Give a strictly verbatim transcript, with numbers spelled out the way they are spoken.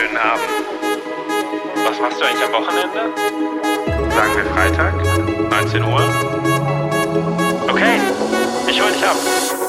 schönen Abend. Was machst du eigentlich am Wochenende? Sagen wir Freitag? neunzehn Uhr? Okay, ich hol dich ab.